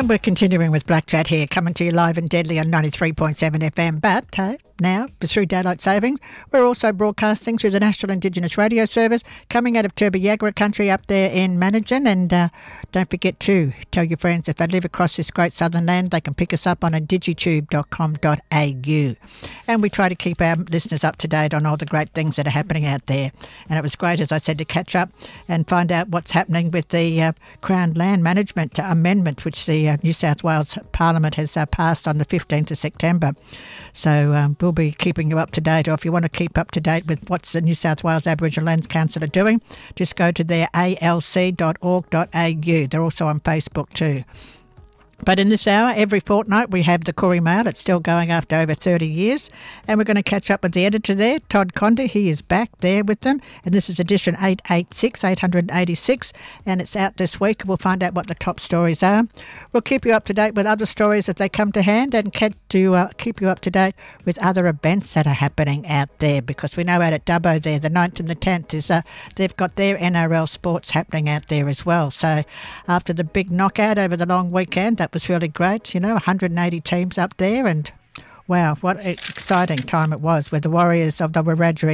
And we're continuing with Black Chat here, coming to you live and deadly on 93.7 FM. But now, through Daylight Savings, we're also broadcasting through the National Indigenous Radio Service, coming out of Turbo-Yagra country up there in Mannigan. And don't forget to tell your friends if they live across this great southern land, they can pick us up on digitube.com.au. And we try to keep our listeners up to date on all the great things that are happening out there. And it was great, as I said, to catch up and find out what's happening with the Crown Land Management Amendment, which the New South Wales Parliament has passed on the 15th of September. So we'll be keeping you up to date, or if you want to keep up to date with what's the New South Wales Aboriginal Lands Council are doing, just go to their alc.org.au. They're also on Facebook too. But in this hour, every fortnight, we have the Koori Mail. It's still going after over 30 years. And we're going to catch up with the editor there, Todd Conde. He is back there with them. And this is edition 886. And it's out this week. We'll find out what the top stories are. We'll keep you up to date with other stories as they come to hand, and keep you up to date with other events that are happening out there. Because we know out at Dubbo there, the 9th and the 10th, is they've got their NRL sports happening out there as well. So after the big knockout over the long weekend, that was really great, 180 teams up there, and wow, what an exciting time it was with the Warriors of the Wiradjuri